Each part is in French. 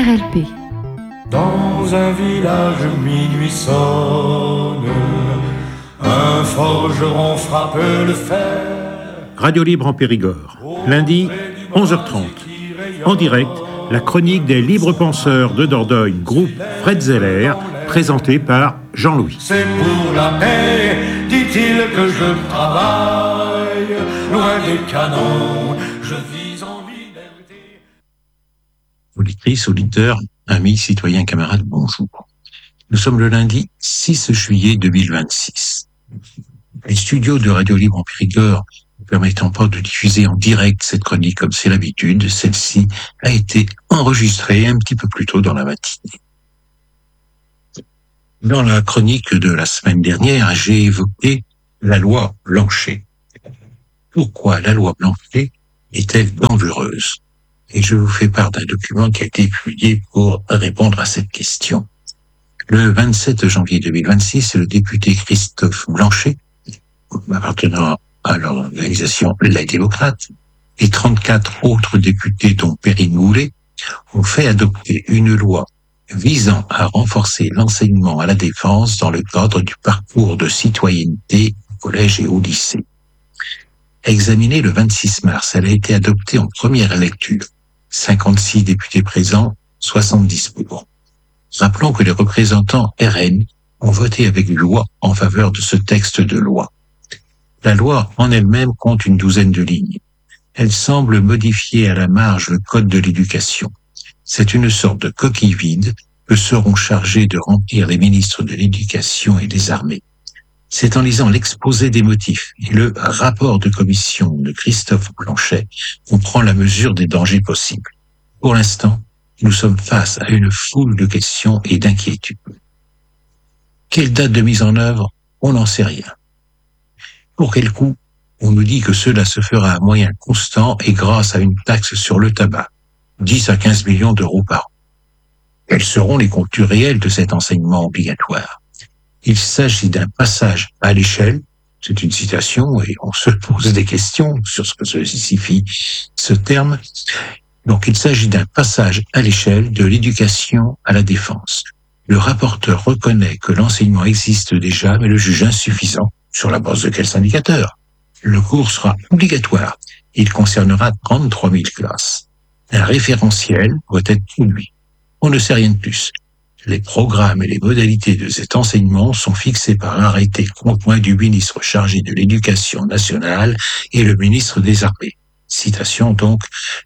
RLP. Dans un village minuit sonne, un forgeron frappe le fer. Radio Libre en Périgord, lundi 11h30. En direct, la chronique des libres penseurs de Dordogne, groupe Fred Zeller, présentée par Jean-Louis. C'est pour la paix, dit-il, que je travaille, loin des canons, je vis en liberté. Auditrices, auditeurs, amis, citoyens, camarades, bonjour. Nous sommes le lundi 6 juillet 2026. Les studios de Radio Libre en Périgord ne permettant pas de diffuser en direct cette chronique comme c'est l'habitude, celle-ci a été enregistrée un petit peu plus tôt dans la matinée. Dans la chronique de la semaine dernière, j'ai évoqué la loi Blanchet. Pourquoi la loi Blanchet est-elle dangereuse ? Et je vous fais part d'un document qui a été publié pour répondre à cette question. Le 27 janvier 2026, le député Christophe Blanchet, appartenant à l'organisation Les Démocrates, et 34 autres députés, dont Perrine Moulet, ont fait adopter une loi visant à renforcer l'enseignement à la défense dans le cadre du parcours de citoyenneté au collège et au lycée. Examinée le 26 mars, elle a été adoptée en première lecture. 56 députés présents, 70 pour. Rappelons que les représentants RN ont voté avec loi en faveur de ce texte de loi. La loi en elle-même compte une douzaine de lignes. Elle semble modifier à la marge le code de l'éducation. C'est une sorte de coquille vide que seront chargés de remplir les ministres de l'Éducation et des Armées. C'est en lisant l'exposé des motifs et le rapport de commission de Christophe Blanchet qu'on prend la mesure des dangers possibles. Pour l'instant, nous sommes face à une foule de questions et d'inquiétudes. Quelle date de mise en œuvre ? On n'en sait rien. Pour quel coût ? On nous dit que cela se fera à moyen constant et grâce à une taxe sur le tabac, 10 à 15 millions d'euros par an. Quels seront les contours réels de cet enseignement obligatoire ? Il s'agit d'un passage à l'échelle, c'est une citation et on se pose des questions sur ce que signifie ce terme. Donc il s'agit d'un passage à l'échelle de l'éducation à la défense. Le rapporteur reconnaît que l'enseignement existe déjà mais le juge insuffisant. Sur la base de quels indicateurs ? Le cours sera obligatoire. Il concernera 33 000 classes. Un référentiel doit être produit. On ne sait rien de plus. Les programmes et les modalités de cet enseignement sont fixés par un arrêté conjoint du ministre chargé de l'Éducation nationale et le ministre des Armées. Citation donc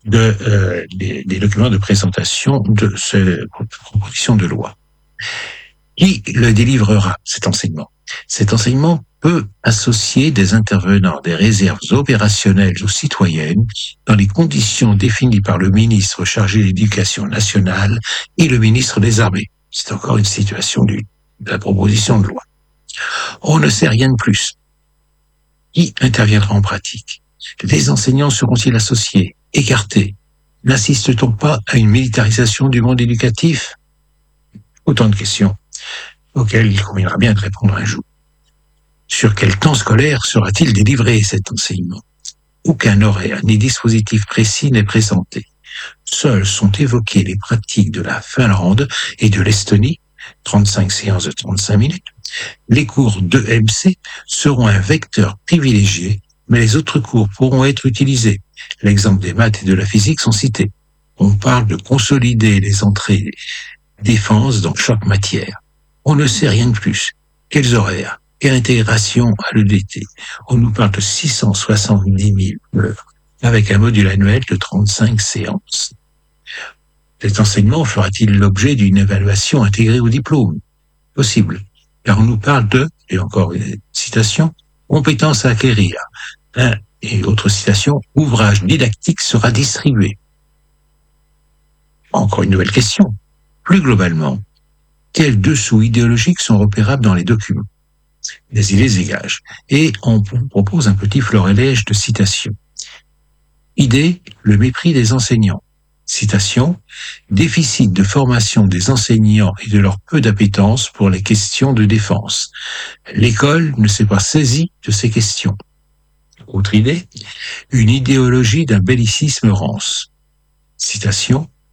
des documents de présentation de cette proposition de loi. Qui le délivrera, cet enseignement ? Cet enseignement peut associer des intervenants des réserves opérationnelles ou citoyennes dans les conditions définies par le ministre chargé de l'Éducation nationale et le ministre des Armées. C'est encore une situation de la proposition de loi. On ne sait rien de plus. Qui interviendra en pratique ? Les enseignants seront-ils associés, écartés ? N'assiste-t-on pas à une militarisation du monde éducatif ? Autant de questions auxquelles il conviendra bien de répondre un jour. Sur quel temps scolaire sera-t-il délivré cet enseignement ? Aucun horaire ni dispositif précis n'est présenté. Seules sont évoquées les pratiques de la Finlande et de l'Estonie, 35 séances de 35 minutes. Les cours d'EMC seront un vecteur privilégié, mais les autres cours pourront être utilisés. L'exemple des maths et de la physique sont cités. On parle de consolider les entrées défense dans chaque matière. On ne sait rien de plus. Quels horaires ? Quelle intégration à l'EDT ? On nous parle de 670 000 heures, avec un module annuel de 35 séances. Cet enseignement fera-t-il l'objet d'une évaluation intégrée au diplôme ? Possible, car on nous parle de, et encore une citation, compétences à acquérir. Et autre citation, ouvrage didactique sera distribué. Encore une nouvelle question. Plus globalement, quels dessous idéologiques sont repérables dans les documents ? Les idées dégagent. Et on propose un petit florilège de citations. Idée, le mépris des enseignants. Citation, déficit de formation des enseignants et de leur peu d'appétence pour les questions de défense. L'école ne s'est pas saisie de ces questions. Autre idée, une idéologie d'un bellicisme rance. Citation,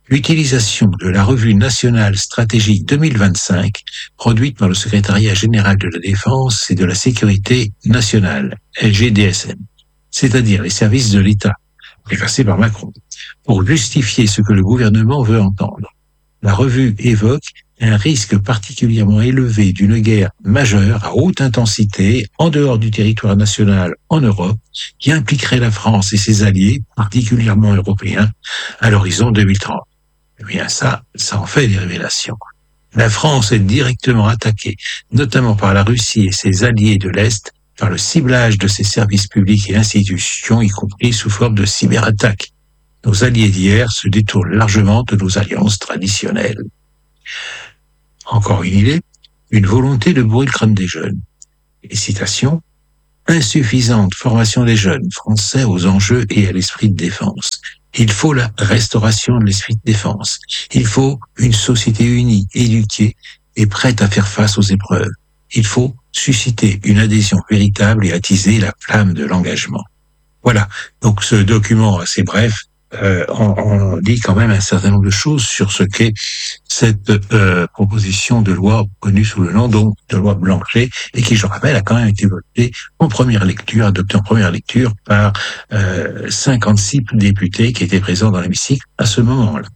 l'utilisation de la Revue nationale stratégique 2025, produite par le Secrétariat général de la Défense et de la Sécurité nationale, LGDSN, c'est-à-dire les services de l'État, préfacée par Macron, pour justifier ce que le gouvernement veut entendre. La revue évoque un risque particulièrement élevé d'une guerre majeure à haute intensité en dehors du territoire national en Europe qui impliquerait la France et ses alliés, particulièrement européens, à l'horizon 2030. Eh bien ça en fait des révélations. La France est directement attaquée, notamment par la Russie et ses alliés de l'Est, par le ciblage de ses services publics et institutions, y compris sous forme de cyberattaques. Nos alliés d'hier se détournent largement de nos alliances traditionnelles. Encore une idée, une volonté de bourrer le crâne des jeunes. Et citation, insuffisante formation des jeunes français aux enjeux et à l'esprit de défense. Il faut la restauration de l'esprit de défense. Il faut une société unie, éduquée et prête à faire face aux épreuves. Il faut susciter une adhésion véritable et attiser la flamme de l'engagement. Voilà. Donc ce document assez bref, on dit quand même un certain nombre de choses sur ce qu'est cette proposition de loi connue sous le nom donc de loi Blanchet et qui, je rappelle, a quand même été votée en première lecture, adoptée en première lecture par 56 députés qui étaient présents dans l'hémicycle à ce moment-là.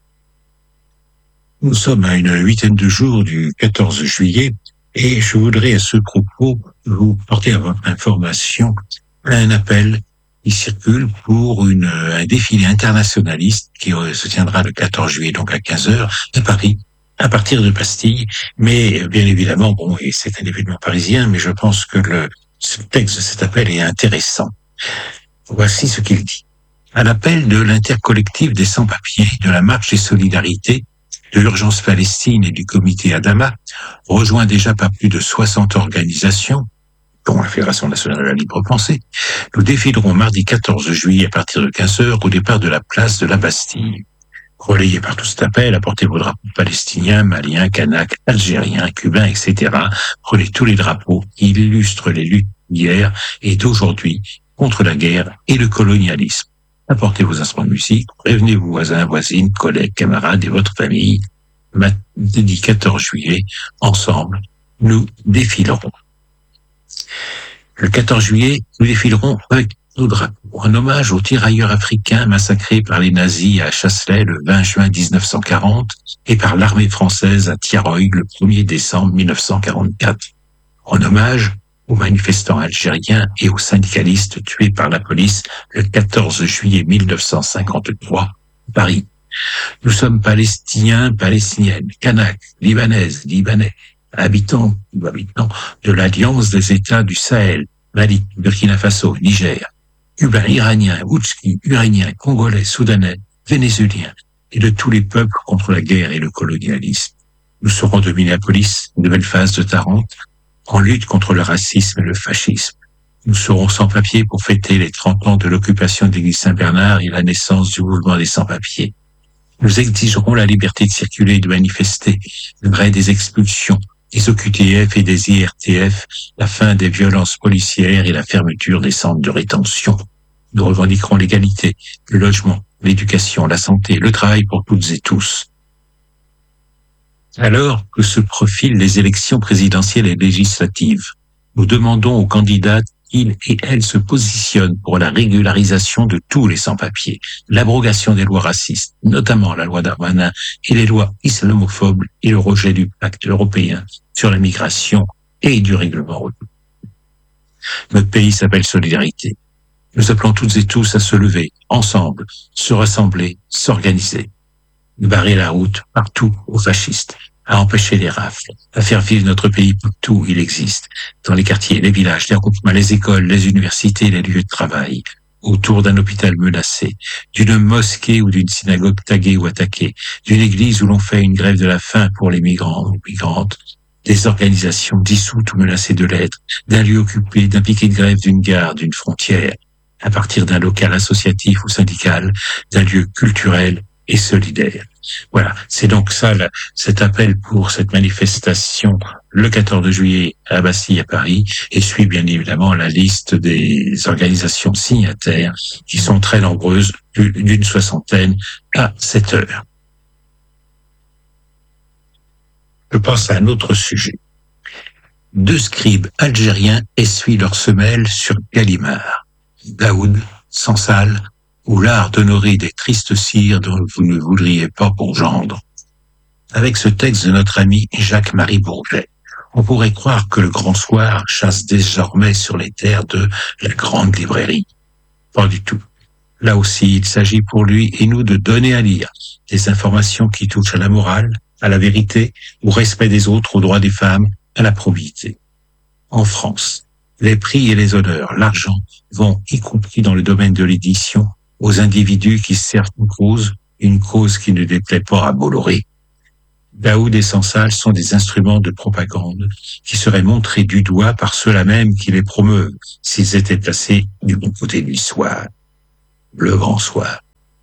Nous sommes à une huitaine de jours du 14 juillet et je voudrais à ce propos vous porter à votre information un appel qui circule pour un défilé internationaliste qui se tiendra le 14 juillet, donc à 15h, à Paris, à partir de Bastille. Mais bien évidemment, et c'est un événement parisien, mais je pense que le texte de cet appel est intéressant. Voici ce qu'il dit. À l'appel de l'intercollectif des sans-papiers, de la marche des solidarités, de l'urgence Palestine et du comité Adama, rejoint déjà par plus de 60 organisations, dont la Fédération nationale de la libre pensée, nous défilerons mardi 14 juillet à partir de 15h au départ de la place de la Bastille. Relayez par tout cet appel, apportez vos drapeaux palestiniens, maliens, kanaks, algériens, cubains, etc. Prenez tous les drapeaux qui illustrent les luttes d'hier et d'aujourd'hui contre la guerre et le colonialisme. Apportez vos instruments de musique, prévenez vos voisins, voisines, collègues, camarades et votre famille. Mardi 14 juillet, ensemble, nous défilerons. Le 14 juillet, nous défilerons avec nos drapeaux, en hommage aux tirailleurs africains massacrés par les nazis à Chasselet le 20 juin 1940 et par l'armée française à Tiaroy le 1er décembre 1944. En hommage aux manifestants algériens et aux syndicalistes tués par la police le 14 juillet 1953 à Paris. Nous sommes palestiniens, palestiniennes, kanaks, libanaises, libanais, habitants de l'Alliance des États du Sahel, Mali, Burkina Faso, Niger, cubains, iraniens, oudskis, urainiens, congolais, soudanais, vénézuéliens et de tous les peuples contre la guerre et le colonialisme. Nous serons de Minneapolis, nouvelle phase de Tarente, en lutte contre le racisme et le fascisme. Nous serons sans papiers pour fêter les 30 ans de l'occupation de l'église Saint-Bernard et la naissance du mouvement des sans-papiers. Nous exigerons la liberté de circuler et de manifester, l'arrêt des expulsions, des OQTF et des IRTF, la fin des violences policières et la fermeture des centres de rétention. Nous revendiquerons l'égalité, le logement, l'éducation, la santé, le travail pour toutes et tous. Alors que se profilent les élections présidentielles et législatives, nous demandons aux candidats qu'ils et elles se positionnent pour la régularisation de tous les sans-papiers, l'abrogation des lois racistes, notamment la loi Darmanin et les lois islamophobes et le rejet du pacte européen sur la migration et du règlement européen. Notre pays s'appelle Solidarité. Nous appelons toutes et tous à se lever, ensemble, se rassembler, s'organiser, barrer la route partout aux fascistes, à empêcher les rafles, à faire vivre notre pays partout où il existe, dans les quartiers, les villages, les regroupements, les écoles, les universités, les lieux de travail, autour d'un hôpital menacé, d'une mosquée ou d'une synagogue taguée ou attaquée, d'une église où l'on fait une grève de la faim pour les migrants ou migrantes, des organisations dissoutes ou menacées de l'être, d'un lieu occupé, d'un piquet de grève d'une gare, d'une frontière, à partir d'un local associatif ou syndical, d'un lieu culturel et solidaire. Voilà, c'est donc ça cet appel pour cette manifestation le 14 juillet à Bastille à Paris et suit bien évidemment la liste des organisations signataires qui sont très nombreuses, d'une soixantaine à cette heure. Je pense à un autre sujet. 2 scribes algériens essuient leurs semelles sur Gallimard. Daoud, Sansal, ou l'art d'honorer des tristes cires dont vous ne voudriez pas pour gendre. Avec ce texte de notre ami Jacques-Marie Bourget, on pourrait croire que le grand soir chasse désormais sur les terres de la grande librairie. Pas du tout. Là aussi, il s'agit pour lui et nous de donner à lire des informations qui touchent à la morale, à la vérité, au respect des autres, aux droits des femmes, à la probité. En France, les prix et les honneurs, l'argent, vont, y compris dans le domaine de l'édition, aux individus qui servent une cause qui ne déplaît pas à Bolloré. Daoud et Sansal sont des instruments de propagande qui seraient montrés du doigt par ceux-là même qui les promeuvent s'ils étaient placés du bon côté du soir. Le grand soir.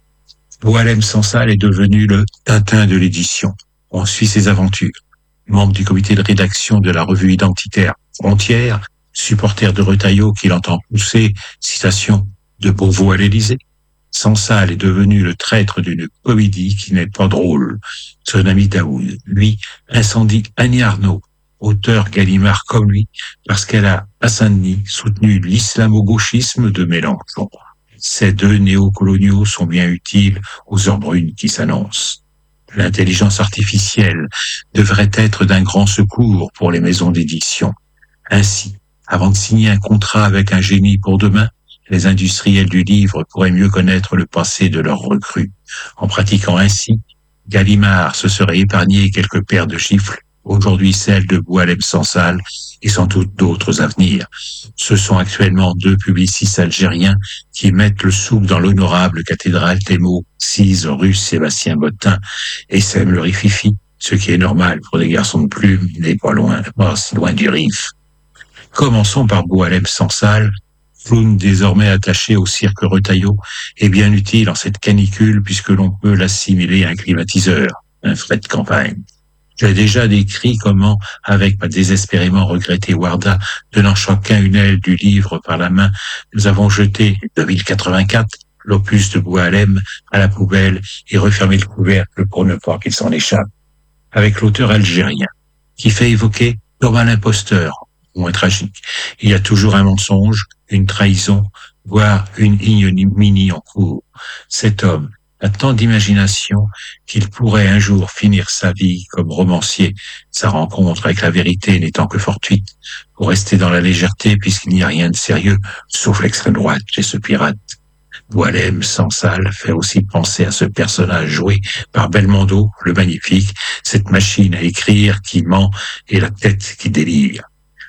Boualem Sansal est devenu le Tintin de l'édition. On suit ses aventures. Membre du comité de rédaction de la revue identitaire Frontière, supporter de Retailleau qu'il entend pousser, citation, de Beauvau à l'Élysée. Sansal est devenu le traître d'une comédie qui n'est pas drôle. Son ami Daoud, lui, incendie Annie Arnaud, auteur Gallimard comme lui, parce qu'elle a, à Saint-Denis, soutenu l'islamo-gauchisme de Mélenchon. Ces 2 néocoloniaux sont bien utiles aux heures brunes qui s'annoncent. L'intelligence artificielle devrait être d'un grand secours pour les maisons d'édition. Ainsi, avant de signer un contrat avec un génie pour demain, les industriels du livre pourraient mieux connaître le passé de leurs recrues. En pratiquant ainsi, Gallimard se serait épargné quelques paires de gifles, aujourd'hui celles de Boualem Sansal et sans doute d'autres à venir. Ce sont actuellement 2 publicistes algériens qui mettent le souk dans l'honorable cathédrale Thémo, 6 rue Sébastien Bottin, et sèment le rififi, ce qui est normal pour des garçons de plume, n'est pas si loin du rif. Commençons par Boualem Sansal, clown désormais attaché au cirque Retailleau, est bien utile en cette canicule puisque l'on peut l'assimiler à un climatiseur, un frais de campagne. J'ai déjà décrit comment, avec ma désespérément regrettée Warda, tenant chacun une aile du livre par la main, nous avons jeté, 2084, l'opus de Boualem à la poubelle et refermé le couvercle pour ne pas qu'il s'en échappe. Avec l'auteur algérien, qui fait évoquer comme un imposteur, moins tragique. Il y a toujours un mensonge, une trahison, voire une ignominie en cours. Cet homme a tant d'imagination qu'il pourrait un jour finir sa vie comme romancier, sa rencontre avec la vérité n'étant que fortuite, pour rester dans la légèreté puisqu'il n'y a rien de sérieux, sauf l'extrême droite chez ce pirate. Boualem Sansal fait aussi penser à ce personnage joué par Belmondo, le magnifique, cette machine à écrire qui ment et la tête qui délire.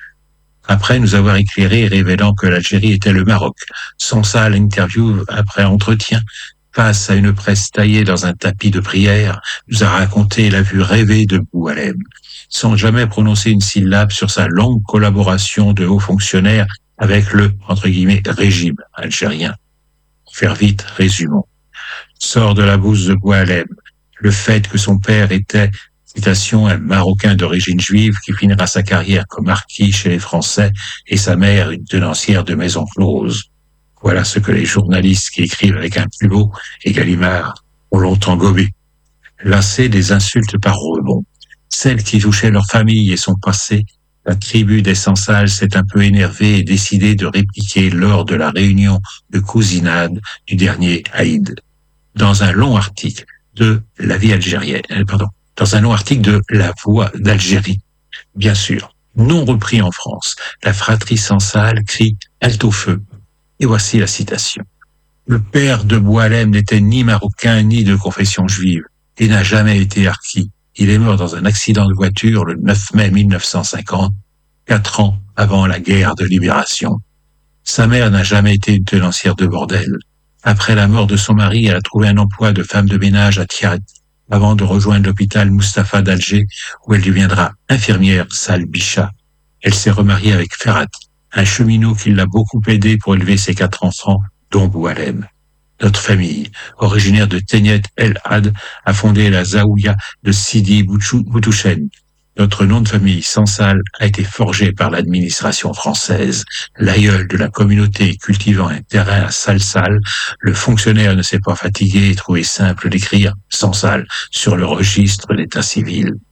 Après nous avoir éclairé révélant que l'Algérie était le Maroc, Sansal interview après entretien, face à une presse taillée dans un tapis de prière, nous a raconté la vue rêvée de Boualem, sans jamais prononcer une syllabe sur sa longue collaboration de hauts fonctionnaires avec le, entre guillemets, régime algérien. Pour faire vite, résumons. Sort de la bouche de Boualem le fait que son père était, citation, un Marocain d'origine juive qui finira sa carrière comme marquis chez les Français et sa mère une tenancière de maison close. Voilà ce que les journalistes qui écrivent avec un culot et Gallimard ont longtemps gobé. Lassés des insultes par rebond, celles qui touchaient leur famille et son passé, la tribu des Sansal s'est un peu énervée et décidé de répliquer lors de la réunion de cousinade du dernier Aïd. Dans un long article de La vie algérienne, dans un long article de La Voix d'Algérie, bien sûr, non repris en France, la fratrie Sansal crie « Halte au feu ». Et voici la citation. Le père de Boualem n'était ni marocain ni de confession juive et n'a jamais été harki. Il est mort dans un accident de voiture le 9 mai 1950, 4 ans avant la guerre de libération. Sa mère n'a jamais été une tenancière de bordel. Après la mort de son mari, elle a trouvé un emploi de femme de ménage à Tiaret, avant de rejoindre l'hôpital Mustapha d'Alger, où elle deviendra infirmière Sal Bichat. Elle s'est remariée avec Ferhat, un cheminot qui l'a beaucoup aidé pour élever ses 4 enfants, dont Boualem. Notre famille, originaire de Tenyet El Had, a fondé la Zaouia de Sidi Boutouchen. Notre nom de famille, Sansal, a été forgé par l'administration française. L'aïeul de la communauté cultivant un terrain à Salsal, le fonctionnaire ne s'est pas fatigué et trouvé simple d'écrire Sansal sur le registre d'état civil.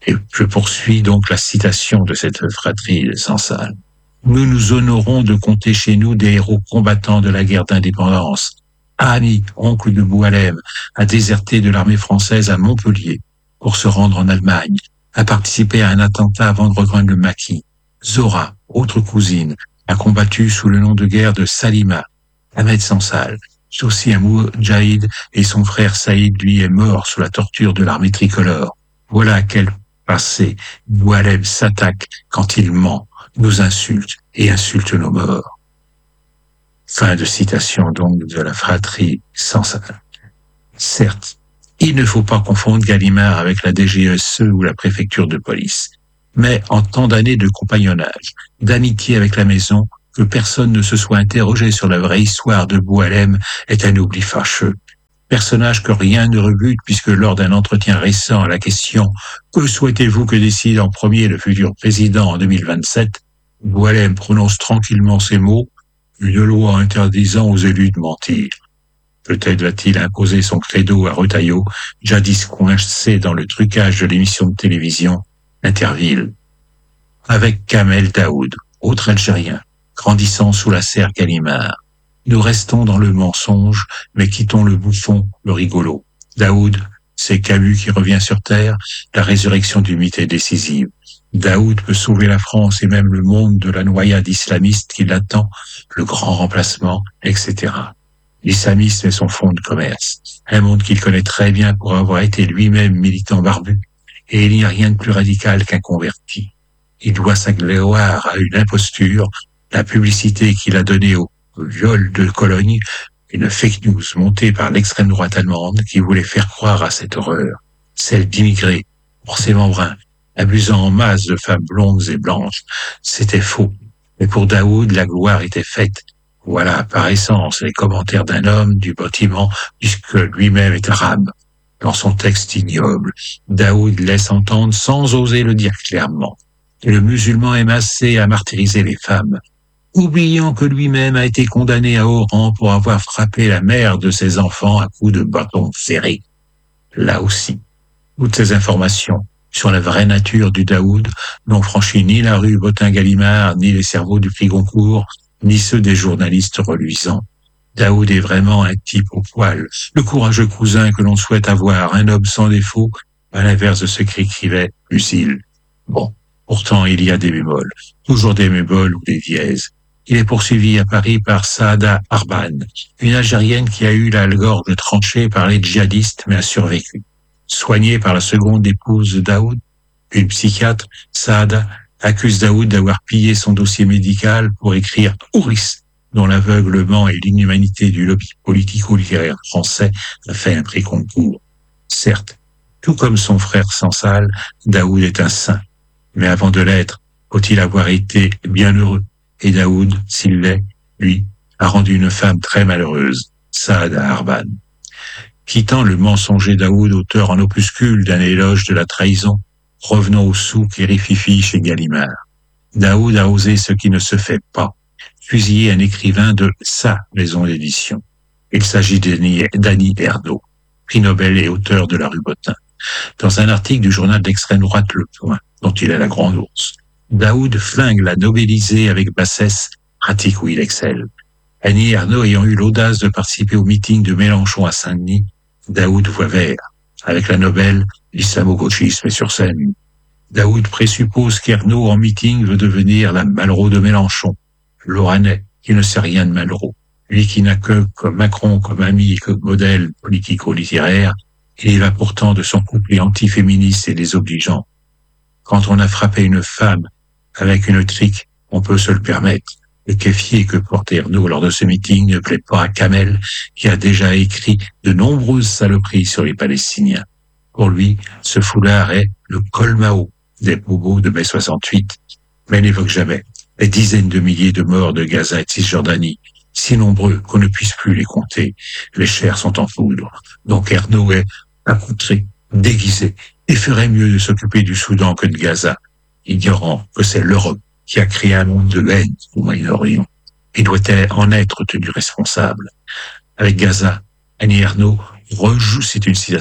Et je poursuis donc la citation de cette fratrie sans salle. Nous nous honorons de compter chez nous des héros combattants de la guerre d'indépendance. Ami, oncle de Boualem, a déserté de l'armée française à Montpellier pour se rendre en Allemagne, a participé à un attentat avant de rejoindre le maquis. Zora, autre cousine, a combattu sous le nom de guerre de Salima. Ahmed Sansal, aussi un moudjahid, et son frère Saïd, lui, est mort sous la torture de l'armée tricolore. Voilà à quel passé Boualem s'attaque quand il ment, nous insulte et insulte nos morts. Fin de citation donc de la fratrie Sansal. Certes, il ne faut pas confondre Gallimard avec la DGSE ou la préfecture de police. Mais en tant d'années de compagnonnage, d'amitié avec la maison, que personne ne se soit interrogé sur la vraie histoire de Boualem est un oubli fâcheux. Personnage que rien ne rebute puisque lors d'un entretien récent à la question « Que souhaitez-vous que décide en premier le futur président en 2027 ?» Boualem prononce tranquillement ces mots « Une loi interdisant aux élus de mentir ». Peut-être va-t-il imposer son credo à Retailleau, jadis coincé dans le trucage de l'émission de télévision Interville. Avec Kamel Daoud, autre Algérien, grandissant sous la serre Gallimard. Nous restons dans le mensonge, mais quittons le bouffon, le rigolo. Daoud, c'est Camus qui revient sur Terre, la résurrection du mythe est décisive. Daoud peut sauver la France et même le monde de la noyade islamiste qui l'attend, le grand remplacement, etc. L'islamisme est son fonds de commerce, un monde qu'il connaît très bien pour avoir été lui-même militant barbu, et il n'y a rien de plus radical qu'un converti. Il doit sa gloire à une imposture, la publicité qu'il a donnée au viol de Cologne, une fake news montée par l'extrême droite allemande qui voulait faire croire à cette horreur, celle d'immigrés, forcément bruns, abusant en masse de femmes blondes et blanches. C'était faux. Mais pour Daoud, la gloire était faite. Voilà, par essence, les commentaires d'un homme du bâtiment, puisque lui-même est arabe. Dans son texte ignoble, Daoud laisse entendre sans oser le dire clairement que le musulman est massé à martyriser les femmes, oubliant que lui-même a été condamné à haut rang pour avoir frappé la mère de ses enfants à coups de bâton ferré. Là aussi, toutes ces informations sur la vraie nature du Daoud n'ont franchi ni la rue Bottin-Gallimard, ni les cerveaux du prix Goncourt, ni ceux des journalistes reluisants. Daoud est vraiment un type au poil, le courageux cousin que l'on souhaite avoir, un homme sans défaut, à l'inverse de ce qu'écrivait Lucille. Bon, pourtant il y a des bémols, toujours des bémols ou des dièses. Il est poursuivi à Paris par Saada Arban, une Algérienne qui a eu la gorge tranchée par les djihadistes mais a survécu. Soignée par la seconde épouse de Daoud, une psychiatre, Saada accuse Daoud d'avoir pillé son dossier médical pour écrire Ouris, dont l'aveuglement et l'inhumanité du lobby politico-littéraire français a fait un prix Goncourt. Certes, tout comme son frère Sansal, Daoud est un saint. Mais avant de l'être, faut-il avoir été bienheureux? Et Daoud, s'il l'est, lui, a rendu une femme très malheureuse, Saada Arban. Quittant le mensonger Daoud, auteur en opuscule d'un éloge de la trahison, revenons au souk et rififi chez Gallimard. Daoud a osé ce qui ne se fait pas, fusiller un écrivain de sa maison d'édition. Il s'agit d'Annie Ernaux, prix Nobel et auteur de La Rue Bottin. Dans un article du journal d'extrême droite Le Point, dont il est la grande ours, Daoud flingue la nobelisée avec bassesse, pratique où il excelle. Annie Ernaux ayant eu l'audace de participer au meeting de Mélenchon à Saint-Denis, Daoud voit vert. Avec la Nobel, l'islamo-gauchisme est sur scène. Daoud présuppose qu'Ernaux en meeting veut devenir la Malraux de Mélenchon, l'Oranais, qui ne sait rien de Malraux. Lui qui n'a que comme Macron comme ami et comme modèle politico-littéraire, il va pourtant de son couplet antiféministe et désobligeant. Quand on a frappé une femme avec une trique, on peut se le permettre. Le kéfier que porte Ernaux lors de ce meeting ne plaît pas à Kamel, qui a déjà écrit de nombreuses saloperies sur les Palestiniens. Pour lui, ce foulard est le col Mao des bobos de mai 68, mais n'évoque jamais les dizaines de milliers de morts de Gaza et de Cisjordanie, si nombreux qu'on ne puisse plus les compter. Les chairs sont en poudre. Donc Ernaux est accoutré, déguisé, et ferait mieux de s'occuper du Soudan que de Gaza, ignorant que c'est l'Europe qui a créé un monde de haine au Moyen-Orient et doit en être tenu responsable. Avec Gaza, Annie Ernaux rejoue, c'est une citation,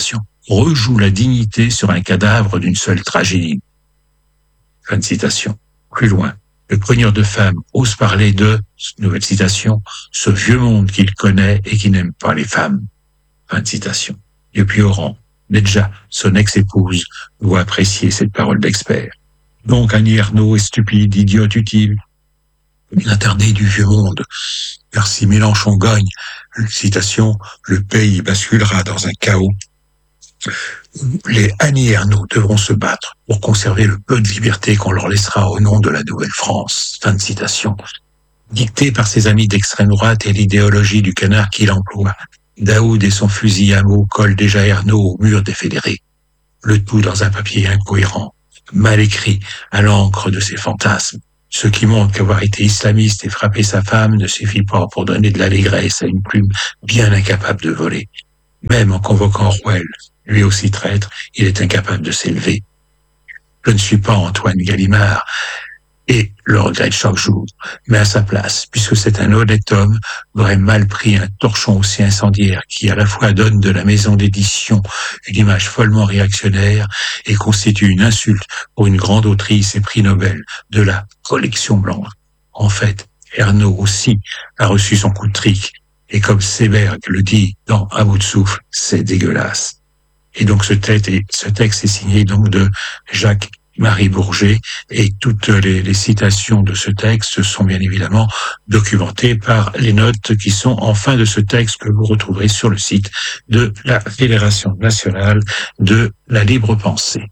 rejoue la dignité sur un cadavre d'une seule tragédie. Fin de citation. Plus loin, le preneur de femmes ose parler de, nouvelle citation, ce vieux monde qu'il connaît et qui n'aime pas les femmes. Fin de citation. Et puis Oran, Nedja, son ex-épouse, doit apprécier cette parole d'expert. Donc Annie Ernaux est stupide, idiote, utile. L'interdit du vieux monde. Car si Mélenchon gagne, citation, le pays basculera dans un chaos. Les Annie Ernaux devront se battre pour conserver le peu de liberté qu'on leur laissera au nom de la Nouvelle-France. Fin de citation. Dicté par ses amis d'extrême droite et l'idéologie du canard qu'il emploie, Daoud et son fusil à mots collent déjà Ernaux au mur des fédérés. Le tout dans un papier incohérent, mal écrit, à l'encre de ses fantasmes. Ce qui montre qu'avoir été islamiste et frapper sa femme ne suffit pas pour donner de l'allégresse à une plume bien incapable de voler. Même en convoquant Rouel, lui aussi traître, il est incapable de s'élever. Je ne suis pas Antoine Gallimard et le regrette chaque jour, mais à sa place, puisque c'est un honnête homme, aurait mal pris un torchon aussi incendiaire qui à la fois donne de la maison d'édition une image follement réactionnaire et constitue une insulte pour une grande autrice et prix Nobel de la collection blanche. En fait, Ernaux aussi a reçu son coup de trick, et comme Seberg le dit dans À bout de souffle, c'est dégueulasse. Et donc ce texte est signé donc de Jacques-Marie Bourget, et toutes les citations de ce texte sont bien évidemment documentées par les notes qui sont en fin de ce texte que vous retrouverez sur le site de la Fédération nationale de la libre pensée.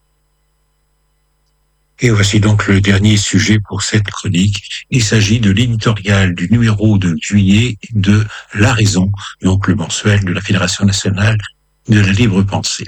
Et voici donc le dernier sujet pour cette chronique. Il s'agit de l'éditorial du numéro de juillet de La Raison, donc le mensuel de la Fédération nationale de la libre pensée.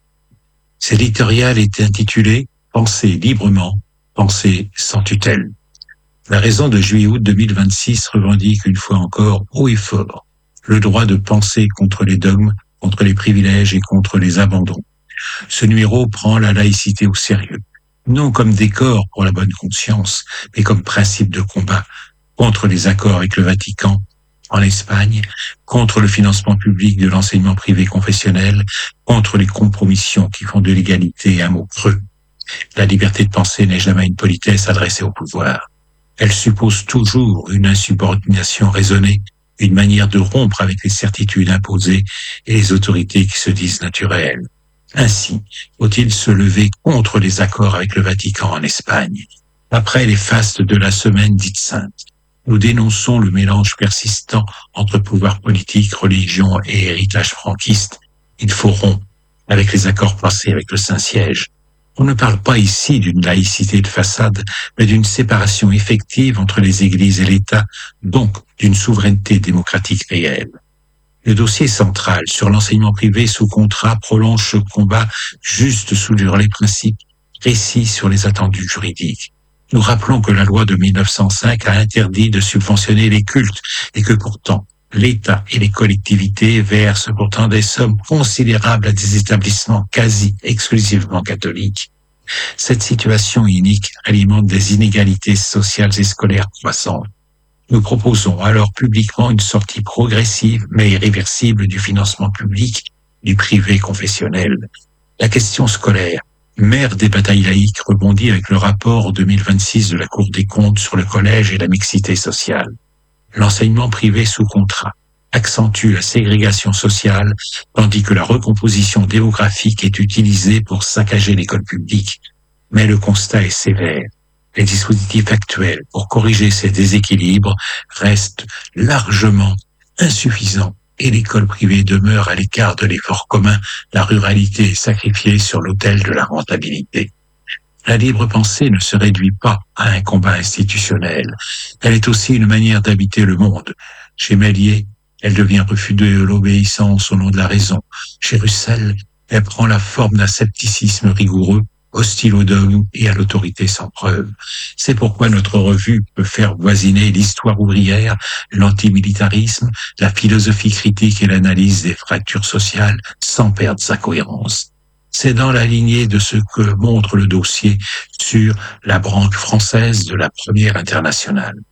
Cet éditorial est intitulé « Penser librement, penser sans tutelle ». La Raison de juillet-août 2026 revendique une fois encore haut et fort le droit de penser contre les dogmes, contre les privilèges et contre les abandons. Ce numéro prend la laïcité au sérieux, non comme décor pour la bonne conscience, mais comme principe de combat contre les accords avec le Vatican en Espagne, contre le financement public de l'enseignement privé confessionnel, contre les compromissions qui font de l'égalité un mot creux. La liberté de penser n'est jamais une politesse adressée au pouvoir. Elle suppose toujours une insubordination raisonnée, une manière de rompre avec les certitudes imposées et les autorités qui se disent naturelles. Ainsi, faut-il se lever contre les accords avec le Vatican en Espagne. Après les fastes de la semaine dite sainte, nous dénonçons le mélange persistant entre pouvoir politique, religion et héritage franquiste. Il faut rompre avec les accords passés avec le Saint-Siège. On ne parle pas ici d'une laïcité de façade, mais d'une séparation effective entre les églises et l'État, donc d'une souveraineté démocratique réelle. Le dossier central sur l'enseignement privé sous contrat prolonge ce combat juste sous les principes précis sur les attendus juridiques. Nous rappelons que la loi de 1905 a interdit de subventionner les cultes et que pourtant l'État et les collectivités versent pourtant des sommes considérables à des établissements quasi exclusivement catholiques. Cette situation inique alimente des inégalités sociales et scolaires croissantes. Nous proposons alors publiquement une sortie progressive mais irréversible du financement public du privé confessionnel. La question scolaire, mère des batailles laïques, rebondit avec le rapport 2026 de la Cour des comptes sur le collège et la mixité sociale. L'enseignement privé sous contrat accentue la ségrégation sociale, tandis que la recomposition démographique est utilisée pour saccager l'école publique. Mais le constat est sévère. Les dispositifs actuels pour corriger ces déséquilibres restent largement insuffisants et l'école privée demeure à l'écart de l'effort commun, la ruralité est sacrifiée sur l'autel de la rentabilité. La libre pensée ne se réduit pas à un combat institutionnel. Elle est aussi une manière d'habiter le monde. Chez Méliès, elle devient refus de l'obéissance au nom de la raison. Chez Russell, elle prend la forme d'un scepticisme rigoureux, hostile au dogme et à l'autorité sans preuve. C'est pourquoi notre revue peut faire voisiner l'histoire ouvrière, l'antimilitarisme, la philosophie critique et l'analyse des fractures sociales sans perdre sa cohérence. C'est dans la lignée de ce que montre le dossier sur la branche française de la Première Internationale.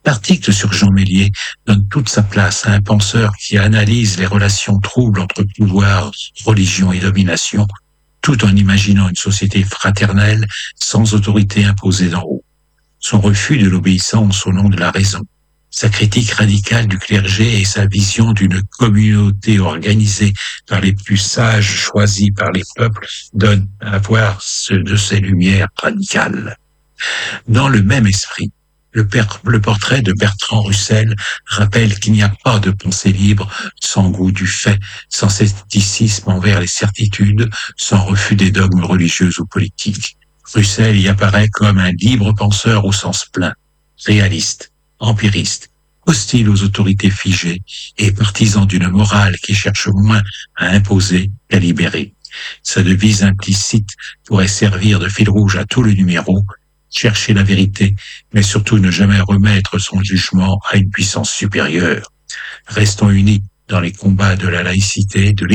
L'article sur Jean Méliès donne toute sa place à un penseur qui analyse les relations troubles entre pouvoir, religion et domination, tout en imaginant une société fraternelle sans autorité imposée d'en haut. Son refus de l'obéissance au nom de la raison, sa critique radicale du clergé et sa vision d'une communauté organisée par les plus sages choisis par les peuples donnent à voir de ces lumières radicales. Dans le même esprit, le portrait de Bertrand Russell rappelle qu'il n'y a pas de pensée libre sans goût du fait, sans scepticisme envers les certitudes, sans refus des dogmes religieux ou politiques. Russell y apparaît comme un libre penseur au sens plein, réaliste, empiriste, hostile aux autorités figées et partisan d'une morale qui cherche moins à imposer qu'à libérer. Sa devise implicite pourrait servir de fil rouge à tout le numéro: chercher la vérité, mais surtout ne jamais remettre son jugement à une puissance supérieure. Restons unis dans les combats de la laïcité, de